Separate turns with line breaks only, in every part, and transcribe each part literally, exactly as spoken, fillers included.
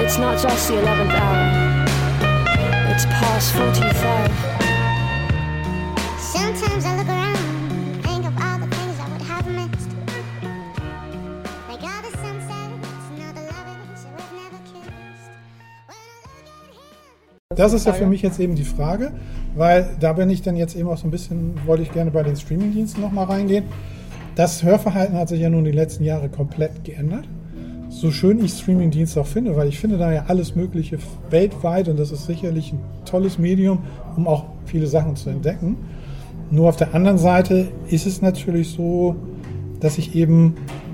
It's not just the eleventh hour. It's past forty-five.
Sometimes I look around and think of all the things I would have missed. Like all the sunsets and all the lovers that we've never kissed. When I look at him.
Das ist ja für mich jetzt eben die Frage, weil da bin ich dann jetzt eben auch so ein bisschen, wollte ich gerne bei den Streamingdiensten nochmal reingehen. Das Hörverhalten hat sich ja nun die letzten Jahre komplett geändert. So schön ich Streamingdienste auch finde, weil ich finde da ja alles Mögliche weltweit und das ist sicherlich ein tolles Medium, um auch viele Sachen zu entdecken. Nur auf der anderen Seite ist es natürlich so, dass ich eben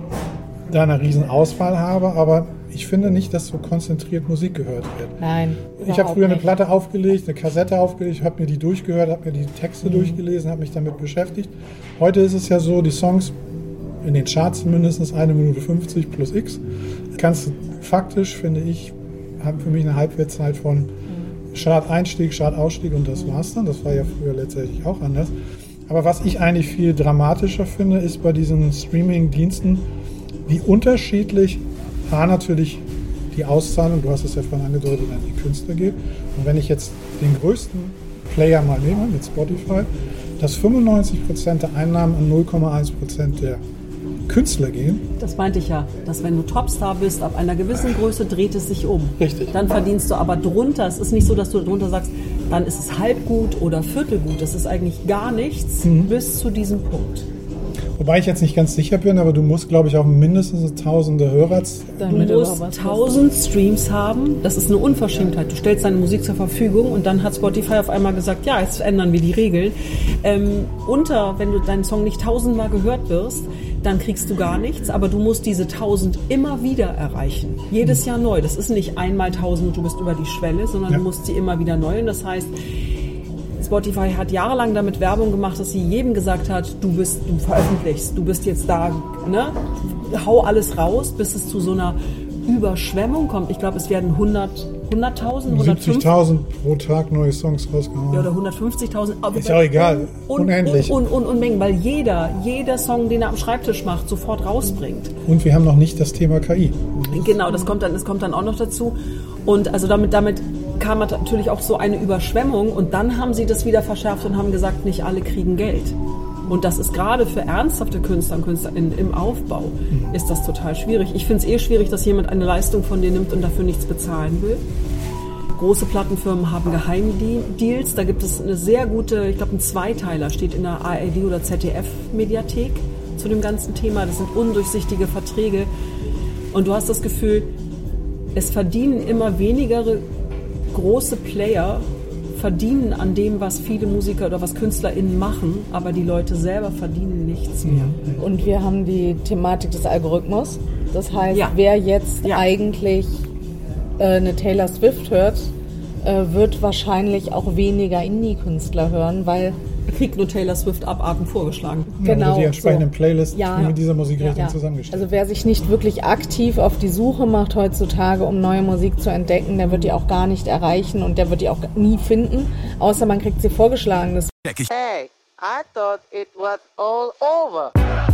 da eine riesen Auswahl habe, aber ich finde nicht, dass so konzentriert Musik gehört wird.
Nein.
Ich habe früher eine Platte aufgelegt, eine Kassette aufgelegt, habe mir die durchgehört, habe mir die Texte mhm. durchgelesen, habe mich damit beschäftigt. Heute ist es ja so, die Songs in den Charts mindestens eine Minute fünfzig plus X. Kannst faktisch, finde ich, haben für mich eine Halbwertszeit von mhm. Chart-Einstieg, Chart-Ausstieg und das war's dann. Das war ja früher letztendlich auch anders. Aber was ich eigentlich viel dramatischer finde, ist bei diesen Streaming-Diensten, wie unterschiedlich A, natürlich die Auszahlung, du hast es ja vorhin angedeutet, an die Künstler geht. Und wenn ich jetzt den größten Player mal nehme, mit Spotify, dass fünfundneunzig Prozent der Einnahmen an null Komma eins Prozent der Künstler gehen.
Das meinte ich ja, dass wenn du Topstar bist, ab einer gewissen Größe dreht es sich um.
Richtig.
Dann verdienst du aber drunter, es ist nicht so, dass du drunter sagst, dann ist es halb gut oder viertel gut, das ist eigentlich gar nichts mhm. bis zu diesem Punkt.
Wobei ich jetzt nicht ganz sicher bin, aber du musst, glaube ich, auch mindestens tausende Hörer...
Du musst tausend Streams haben. Das ist eine Unverschämtheit. Du stellst deine Musik zur Verfügung und dann hat Spotify auf einmal gesagt, ja, jetzt ändern wir die Regeln. Ähm, unter, wenn du deinen Song nicht tausendmal gehört wirst, dann kriegst du gar nichts, aber du musst diese tausend immer wieder erreichen. Jedes Jahr neu. Das ist nicht einmal tausend und du bist über die Schwelle, sondern ja. du musst sie immer wieder neu. Und das heißt... Spotify hat jahrelang damit Werbung gemacht, dass sie jedem gesagt hat, du bist, du veröffentlichst, du bist jetzt da, ne? Hau alles raus, bis es zu so einer Überschwemmung kommt. Ich glaube, es werden hundert, hunderttausend,
siebzigtausend pro Tag neue Songs rausgehauen.
Ja, oder hundertfünfzigtausend.
Ist ja auch egal,
und,
unendlich.
Und, und, und Unmengen, weil jeder, jeder Song, den er am Schreibtisch macht, sofort rausbringt.
Und wir haben noch nicht das Thema K I.
Genau, das kommt dann, das kommt dann auch noch dazu. Und also damit, damit kam natürlich auch so eine Überschwemmung und dann haben sie das wieder verschärft und haben gesagt, nicht alle kriegen Geld. Und das ist gerade für ernsthafte Künstler und KünstlerInnen im Aufbau, mhm. ist das total schwierig. Ich finde es eh schwierig, dass jemand eine Leistung von dir nimmt und dafür nichts bezahlen will. Große Plattenfirmen haben Geheimdeals. Da gibt es eine sehr gute, ich glaube ein Zweiteiler, steht in der A R D oder Z D F-Mediathek zu dem ganzen Thema. Das sind undurchsichtige Verträge. Und du hast das Gefühl, es verdienen immer weniger große Player verdienen an dem, was viele Musiker oder was KünstlerInnen machen, aber die Leute selber verdienen nichts mehr.
Und wir haben die Thematik des Algorithmus. Das heißt,
ja.
wer jetzt ja. eigentlich äh, eine Taylor Swift hört, äh, wird wahrscheinlich auch weniger Indie-Künstler hören, weil
kriegt nur Taylor Swift Abarten vorgeschlagen.
Ja, genau. Oder die entsprechenden so. Playlists
ja.
mit dieser Musikrichtung
ja.
zusammengestellt.
Also wer sich nicht wirklich aktiv auf die Suche macht heutzutage, um neue Musik zu entdecken, der wird die auch gar nicht erreichen und der wird die auch nie finden, außer man kriegt sie vorgeschlagen. Das
Hey, I thought it was all over.